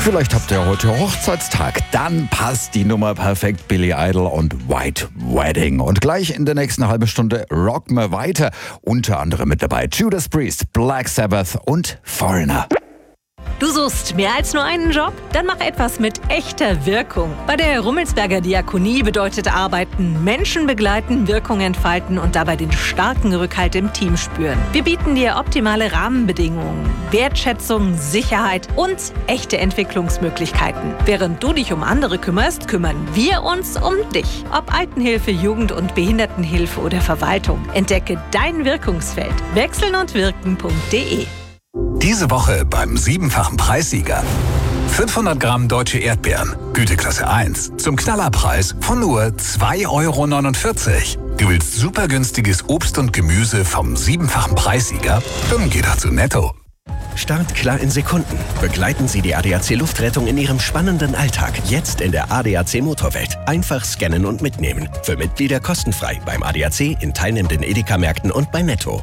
Vielleicht habt ihr heute Hochzeitstag. Dann passt die Nummer perfekt. Billy Idol und White Wedding. Und gleich in der nächsten halben Stunde rocken wir weiter. Unter anderem mit dabei Judas Priest, Black Sabbath und Foreigner. Du suchst mehr als nur einen Job? Dann mach etwas mit echter Wirkung. Bei der Rummelsberger Diakonie bedeutet Arbeiten Menschen begleiten, Wirkung entfalten und dabei den starken Rückhalt im Team spüren. Wir bieten dir optimale Rahmenbedingungen, Wertschätzung, Sicherheit und echte Entwicklungsmöglichkeiten. Während du dich um andere kümmerst, kümmern wir uns um dich. Ob Altenhilfe, Jugend- und Behindertenhilfe oder Verwaltung. Entdecke dein Wirkungsfeld. wechselnundwirken.de. Diese Woche beim 7-fachen Preissieger. 500 Gramm deutsche Erdbeeren, Güteklasse 1, zum Knallerpreis von nur 2,49 €. Du willst super günstiges Obst und Gemüse vom 7-fachen Preissieger? Dann geh doch zu Netto. Startklar in Sekunden. Begleiten Sie die ADAC Luftrettung in Ihrem spannenden Alltag. Jetzt in der ADAC Motorwelt. Einfach scannen und mitnehmen. Für Mitglieder kostenfrei beim ADAC, in teilnehmenden Edeka-Märkten und bei Netto.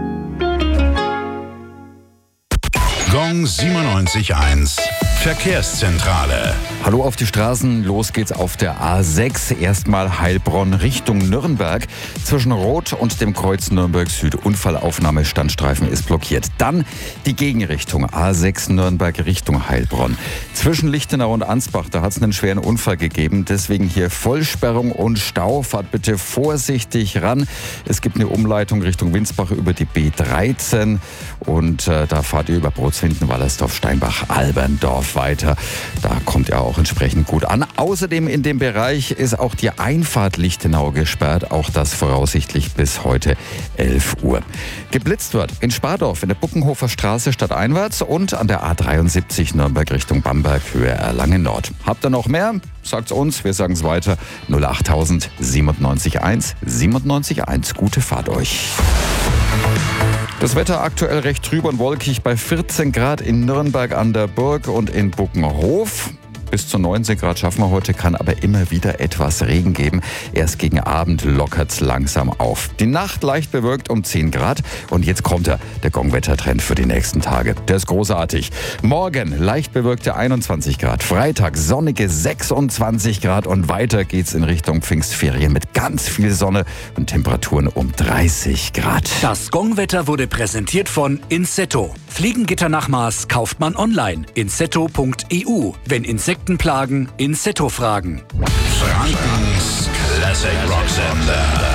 Gong 97.1 Verkehrszentrale. Hallo auf die Straßen, los geht's auf der A6. Erstmal Heilbronn Richtung Nürnberg. Zwischen Rot und dem Kreuz Nürnberg Süd. Unfallaufnahme, Standstreifen ist blockiert. Dann die Gegenrichtung A6 Nürnberg Richtung Heilbronn. Zwischen Lichtenau und Ansbach, da hat es einen schweren Unfall gegeben. Deswegen hier Vollsperrung und Stau. Fahrt bitte vorsichtig ran. Es gibt eine Umleitung Richtung Winsbach über die B13. Und da fahrt ihr über Brotswinden, Wallersdorf, Steinbach, Alberndorf weiter. Da kommt ihr auch entsprechend gut an. Außerdem in dem Bereich ist auch die Einfahrt Lichtenau gesperrt. Auch das voraussichtlich bis heute 11 Uhr. Geblitzt wird in Spardorf in der Buckenhofer Straße stadteinwärts und an der A73 Nürnberg Richtung Bamberg, Höhe Erlangen Nord. Habt ihr noch mehr? Sagt's uns, wir sagen's weiter. 08000 97.1 97.1. Gute Fahrt euch. Das Wetter aktuell recht trüb und wolkig bei 14 Grad in Nürnberg an der Burg und in Buckenhof. Bis zu 19 Grad schaffen wir heute, kann aber immer wieder etwas Regen geben. Erst gegen Abend lockert's langsam auf. Die Nacht leicht bewölkt um 10 Grad. Und jetzt kommt der Gong-Wettertrend für die nächsten Tage. Der ist großartig. Morgen leicht bewölkte 21 Grad. Freitag sonnige 26 Grad. Und weiter geht's in Richtung Pfingstferien mit ganz viel Sonne und Temperaturen um 30 Grad. Das Gong-Wetter wurde präsentiert von Insetto. Fliegengitternachmaß kauft man online. Insetto.eu. Wenn Insekten plagen, Insetto fragen. Frankens Classic Rock Sender.